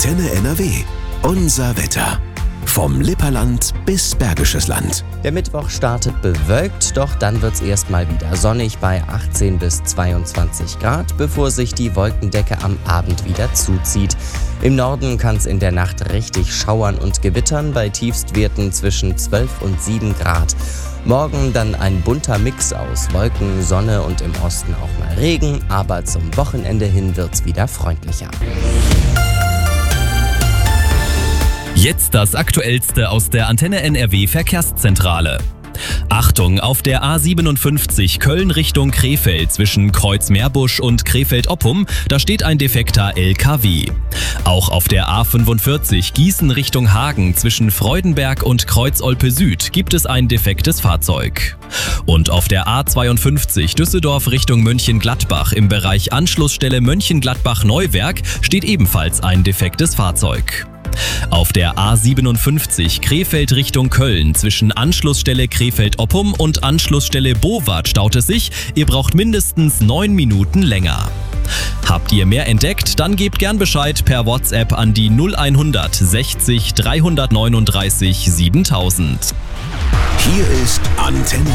Antenne NRW. Unser Wetter. Vom Lipperland bis Bergisches Land. Der Mittwoch startet bewölkt, doch dann wird's erstmal wieder sonnig bei 18 bis 22 Grad, bevor sich die Wolkendecke am Abend wieder zuzieht. Im Norden kann's in der Nacht richtig schauern und gewittern bei Tiefstwerten zwischen 12 und 7 Grad. Morgen dann ein bunter Mix aus Wolken, Sonne und im Osten auch mal Regen, aber zum Wochenende hin wird's wieder freundlicher. Jetzt das Aktuellste aus der Antenne NRW Verkehrszentrale. Achtung, auf der A57 Köln Richtung Krefeld zwischen Kreuz-Meerbusch und Krefeld-Oppum, da steht ein defekter LKW. Auch auf der A45 Gießen Richtung Hagen zwischen Freudenberg und Kreuz-Olpe Süd gibt es ein defektes Fahrzeug. Und auf der A52 Düsseldorf Richtung Mönchengladbach im Bereich Anschlussstelle Mönchengladbach-Neuwerk steht ebenfalls ein defektes Fahrzeug. Auf der A57 Krefeld Richtung Köln zwischen Anschlussstelle Krefeld-Oppum und Anschlussstelle Bowart staut es sich. Ihr braucht mindestens 9 Minuten länger. Habt ihr mehr entdeckt? Dann gebt gern Bescheid per WhatsApp an die 0100 60 339 7000. Hier ist Antenne